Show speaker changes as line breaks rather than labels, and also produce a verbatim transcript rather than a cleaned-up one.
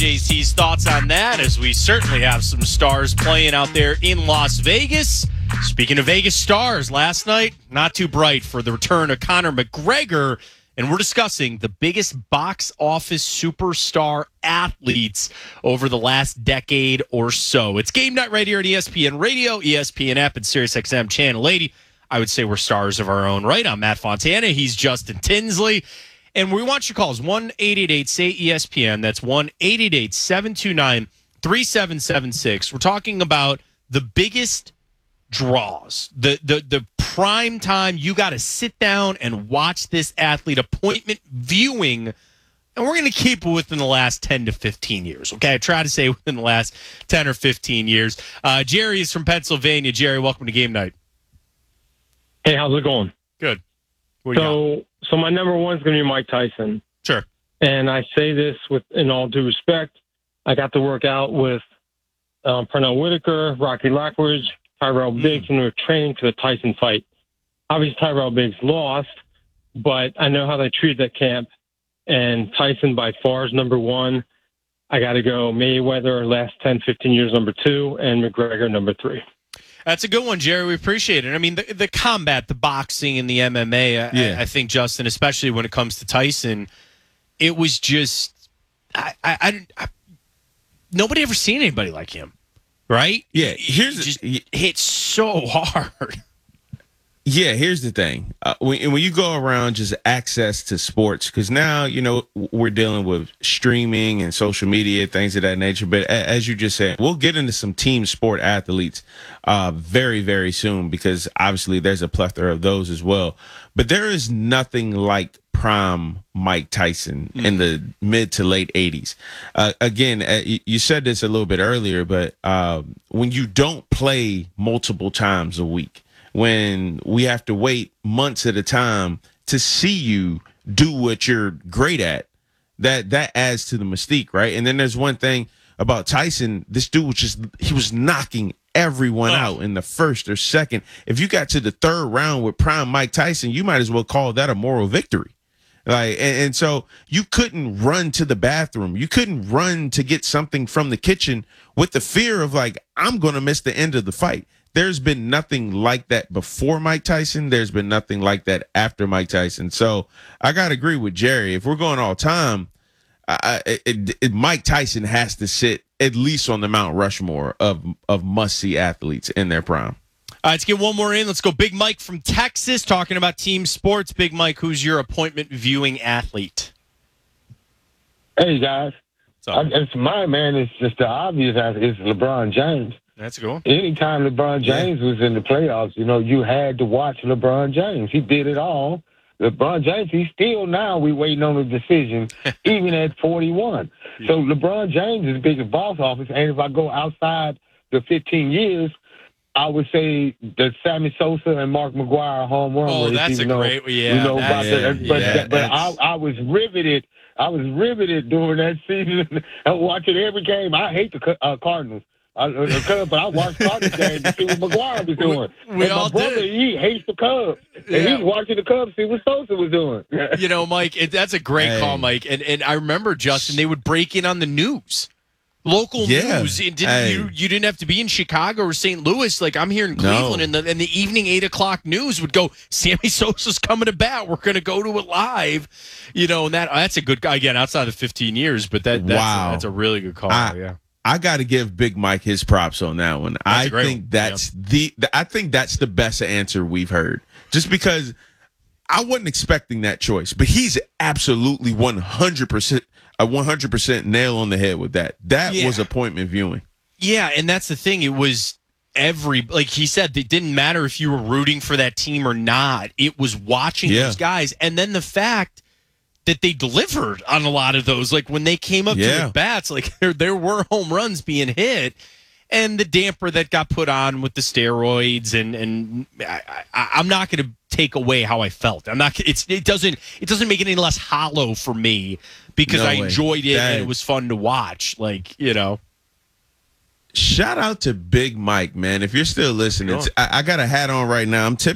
J C's thoughts on that, as we certainly have some stars playing out there in Las Vegas. Speaking of Vegas stars, last night, not too bright for the return of Conor McGregor, and we're discussing the biggest box office superstar athletes over the last decade or so. It's Game Night right here at E S P N Radio, E S P N app, and SiriusXM Channel eighty. I would say we're stars of our own right. I'm Matt Fontana. He's Justin Tinsley. And we want your calls, one eight eight eight, S A Y, E S P N. That's one eight eight eight, seven two nine, three seven seven six. We're talking about the biggest draws, the the the prime time you got to sit down and watch this athlete, appointment viewing, and we're going to keep it within the last ten to fifteen years, okay? I try to say within the last ten or fifteen years. Uh, Jerry is from Pennsylvania. Jerry, welcome to Game Night.
Hey, how's it going?
Good. What do you
So,
got?
so my number one is going to be Mike Tyson.
Sure.
And I say this with, in all due respect, I got to work out with um, Pernell Whitaker, Rocky Lockridge, Tyrell
Mm.
Biggs, and we were training for the Tyson fight. Obviously, Tyrell Biggs lost, but I know how they treated that camp. And Tyson, by far, is number one. I got to go Mayweather, last ten, fifteen years, number two, and McGregor, number three.
That's a good one, Jerry. We appreciate it. I mean, the, the combat, the boxing, and the M M A, I,
Yeah.
I, I think, Justin, especially when it comes to Tyson, it was just, I, I, I, I nobody ever seen anybody like him, right?
Yeah,
He
here's
just
y-
hit so hard.
yeah. Here's the thing: uh, when when you go around just access to sports, because now you know we're dealing with streaming and social media, things of that nature. But a, as you just said, we'll get into some team sport athletes uh, very, very soon, because obviously there's a plethora of those as well. But there is nothing like prime Mike Tyson
Mm.
in the mid to late eighties. Uh, again, uh, you, you said this a little bit earlier, but uh, when you don't play multiple times a week, when we have to wait months at a time to see you do what you're great at, that that adds to the mystique, right? And then there's one thing about Tyson: this dude was just he was knocking everyone
Oh.
out in the first or second. If you got to the third round with prime Mike Tyson, you might as well call that a moral victory. Like, and, and so you couldn't run to the bathroom. You couldn't run to get something from the kitchen with the fear of, like, I'm going to miss the end of the fight. There's been nothing like that before Mike Tyson. There's been nothing like that after Mike Tyson. So I got to agree with Jerry. If we're going all time, I, it, it, Mike Tyson has to sit at least on the Mount Rushmore of of must-see athletes in their prime.
All right, let's get one more in. Let's go. Big Mike from Texas talking about team sports. Big Mike, who's your appointment viewing athlete?
Hey, guys.
So,
I, it's my man. It's just the obvious answer. It's LeBron James.
that's a good one.
Anytime LeBron James was in the playoffs, you know, you had to watch LeBron James. He did it all. LeBron James, he's still now, we waiting on a decision, even at forty-one. So LeBron James is the biggest box office. And if I go outside the fifteen years, I would say the Sammy Sosa and Mark McGuire home run
Oh,
race,
that's a
even though
great, yeah.
we know about
that's-
that. But,
yeah,
but I,
that's-
I was riveted. I was riveted during that season and watching every game. I hate the Ca- uh, Cardinals. I, uh, the Cubs, but I watched Cardinals games to see what McGuire was doing.
We- we
and
all
my brother,
did.
he hates the Cubs. And
Yeah.
he was watching the Cubs to see what Sosa was doing.
You know, Mike, it, that's a great
Hey.
call, Mike. And and I remember, Justin, they would break in on the news. Local
Yeah.
news. It didn't,
Hey.
you, you didn't have to be in Chicago or Saint Louis. Like, I'm here in Cleveland,
No.
and, the, and the evening eight o'clock news would go, Sammy Sosa's coming to bat. We're going to go to it live. You know, and that that's a good guy. Again, outside of fifteen years, but that that's,
Wow.
that's a really good call.
I-
yeah.
I got to give Big Mike his props on that one. I
a great
think
one.
that's the, the I think that's the best answer we've heard. Just because I wasn't expecting that choice, but he's absolutely one hundred percent a one hundred percent nail on the head with that. That
Yeah.
was appointment viewing.
Yeah, and that's the thing. It was every, like he said, it didn't matter if you were rooting for that team or not. It was watching
Yeah.
those guys. And then the fact that they delivered on a lot of those, like when they came up to
Yeah.
the bats, like there, there were home runs being hit. And the damper that got put on with the steroids, and and I, I, I'm not going to take away how I felt. I'm not. It's it doesn't it doesn't make it any less hollow for me because
No
I
way.
enjoyed it
That-
and it was fun to watch. Like, you know.
Shout out to Big Mike, man. If you're still listening,
Sure.
I, I got a hat on right now. I'm tipping